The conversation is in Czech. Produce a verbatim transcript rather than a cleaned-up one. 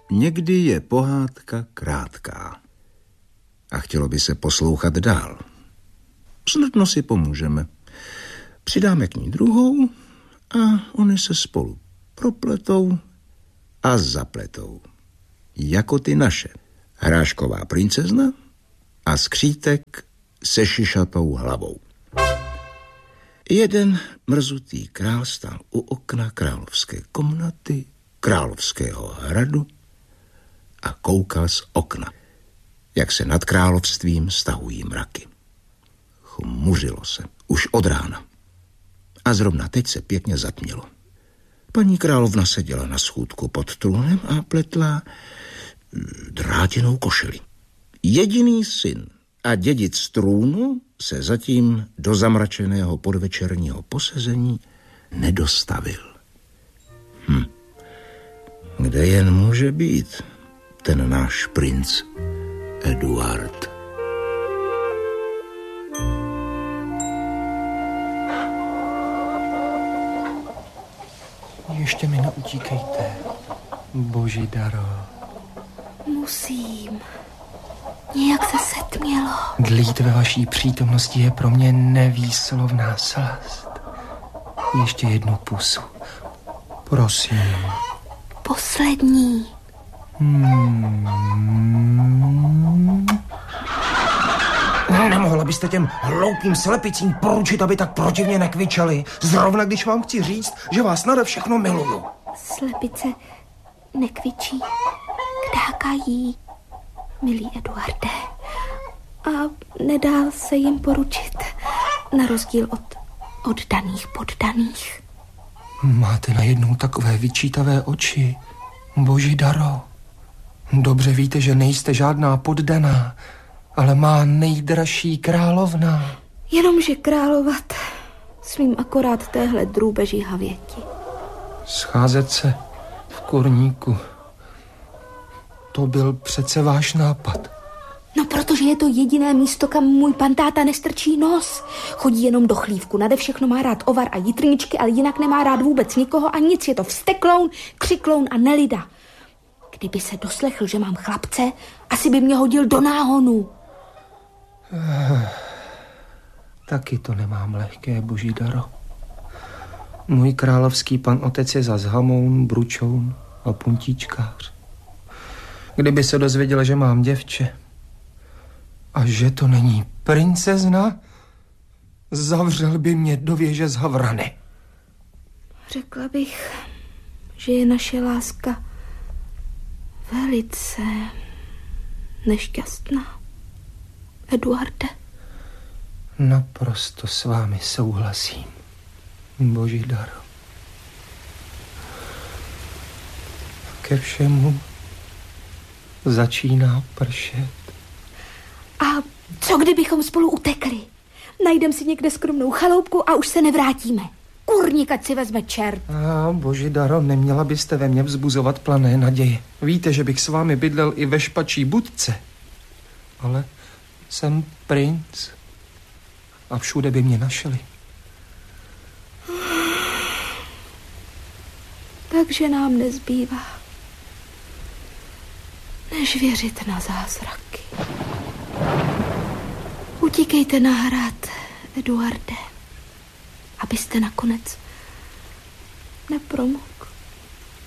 Někdy je pohádka krátká a chtělo by se poslouchat dál. Snadno si pomůžeme. Přidáme k ní druhou a oni se spolu propletou a zapletou. Jako ty naše. Hrášková princezna a skřítek se šišatou hlavou. Jeden mrzutý král stál u okna královské komnaty, královského hradu a koukal z okna, jak se nad královstvím stahují mraky. Chmuřilo se už od rána a zrovna teď se pěkně zatmělo. Paní královna seděla na schůdku pod trůnem a pletla drátěnou košili. Jediný syn a dědic trůnu se zatím do zamračeného podvečerního posezení nedostavil. Hm. Kde jen může být ten náš princ Eduard? Ještě mi neutíkejte, Božidaro. Musím. Nějak se setmělo. Dlít ve vaší přítomnosti je pro mě nevýslovná slast. Ještě jednu pusu. Prosím. Poslední. Hmm. Nemohla byste těm hloupým slepicím poručit, aby tak protivně nekvičeli, zrovna když vám chci říct, že vás nade všechno miluju. Slepice nekvičí, kdákají, milý Eduarde. A nedá se jim poručit, na rozdíl od oddaných poddaných. Máte najednou takové vyčítavé oči, Božidaro. Dobře víte, že nejste žádná poddaná, ale má nejdražší královna. Jenomže královat smím akorát téhle drůbeží havěti. Scházet se v kurníku. To byl přece váš nápad. No, protože je to jediné místo, kam můj pan táta nestrčí nos. Chodí jenom do chlívku, nade všechno má rád ovar a jitrničky, ale jinak nemá rád vůbec nikoho a nic. Je to vztekloun, křikloun a nelida. Kdyby se doslechl, že mám chlapce, asi by mě hodil do náhonu. Eh, taky to nemám lehké, Božidaro. Můj královský pan otec je zas hamoun, bručoun a puntíčkář. Kdyby se dozvěděl, že mám děvče a že to není princezna, zavřel by mě do věže z havrany. Řekla bych, že je naše láska velice nešťastná. Eduarde. Naprosto s vámi souhlasím, Božidaro. Ke všemu začíná pršet. A co kdybychom spolu utekli? Najdem si někde skromnou chaloupku a už se nevrátíme. Kurník, ať si vezme čert. A Božidaro, neměla byste ve mně vzbuzovat plané naděje. Víte, že bych s vámi bydlel i ve špačí budce. Ale jsem princ a všude by mě našli. Takže nám nezbývá, než věřit na zázraky. Utíkejte na hrad, Eduarde, abyste nakonec nepromokl.